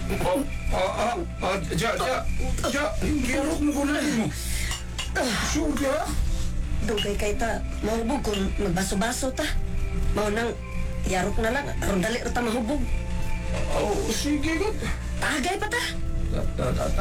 Kiyarok mo ko na mo. Sure ka? Dugay kay ta, mahubog kung magbaso-baso ta. Mao nang yarok na lang, aron dali ra ta mahubog. Oh, sige, God. Tagay pa ta.